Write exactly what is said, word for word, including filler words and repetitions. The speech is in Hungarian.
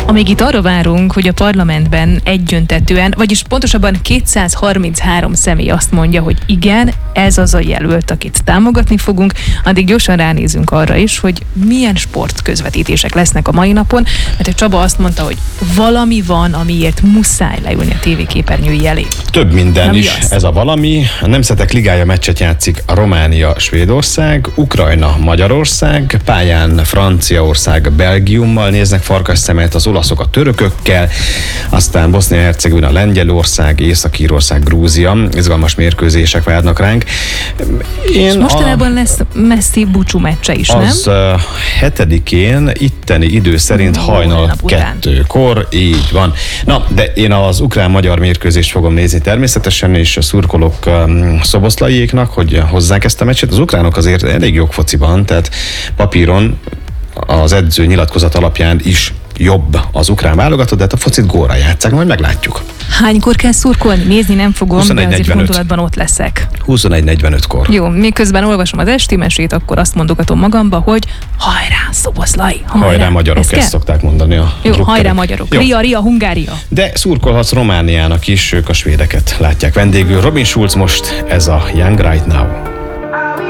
Amíg itt arra várunk, hogy a parlamentben egyöntetűen, vagyis pontosabban kétszázharminchárom személy azt mondja, hogy igen, ez az a jelölt, akit támogatni fogunk, addig gyorsan ránézünk arra is, hogy milyen sportközvetítések lesznek a mai napon, mert a Csaba azt mondta, hogy valami van, amiért muszáj leülni a tévéképernyői elé. Több minden Na, is az? ez a valami. A Nemzetek Ligája meccset játszik a Románia-Svédország, Ukrajna-Magyarország, pályán Franciaország Belgiummal néznek farkas szemet, az olaszok a törökökkel, aztán Bosznia-Hercegovina, Lengyelország, Észak-Írország, Grúzia. Izgalmas mérkőzések várnak ránk. Én És mostanában a... lesz Messi búcsú meccse is, nem? Az uh, hetedikén itteni idő szerint Ó, hajnal holnap után. kettőkor, így van. Na, de én az ukrán-magyar mérkőzést fogom nézni természetesen, és szurkolok um, szoboszlaiéknak, hogy hozzák ezt a meccset. Az ukránok azért elég jók fociban, tehát papíron az edző nyilatkozat alapján is jobb az ukrán válogatott, de hát a focit gólra játsszák, majd meglátjuk. Hánykor kell szurkolni? Nézni nem fogom, de azért negyvenöt. gondolatban ott leszek. huszonegy negyvenötkor. Jó, miközben olvasom az esti mesét, akkor azt mondogatom magamba, hogy hajrá, Szoboszlai, hajrá. Hajrá magyarok, Ez ezt kell? szokták mondani a Jó, drukkerek. hajrá magyarok. Jó. Ria, Ria, Hungária. De szurkolhatsz Romániának is, ők a svédeket látják vendégül. Robin Schulz most, ez a Young Right Now.